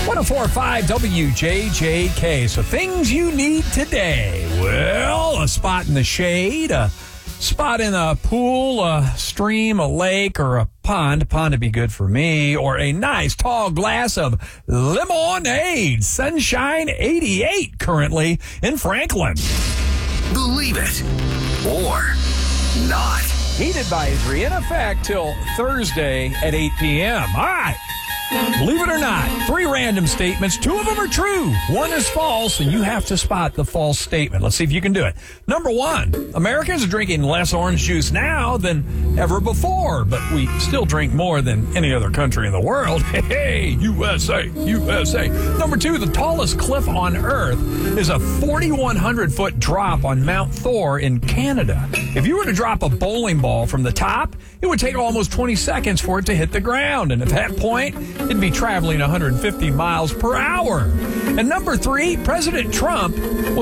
104.5 WJJK. So things you need today. Well, a spot in the shade, a spot in a pool, a stream, a lake, or a pond. Pond would be good for me. Or a nice tall glass of lemonade. Sunshine 88 currently in Franklin. Believe it or not. Heat advisory in effect till Thursday at 8 p.m. All right. Believe it or not, 3 random statements. 2 of them are true. 1 is false, and you have to spot the false statement. Let's see if you can do it. Number 1, Americans are drinking less orange juice now than ever before, but we still drink more than any other country in the world. Hey, USA, USA. Number 2, the tallest cliff on Earth is a 4,100-foot drop on Mount Thor in Canada. If you were to drop a bowling ball from the top, it would take almost 20 seconds for it to hit the ground, and at that point, it'd be traveling 150 miles per hour. And number 3, President Trump was